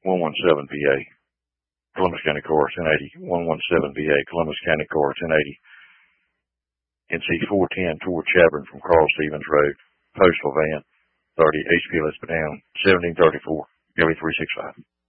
117 PA, Columbus County Car 1080, 117 PA, Columbus County Car 1080, NC 410 toward Chadbourn from Carl Stevens Road, postal van 30 HPLS down 1734, Gary 365.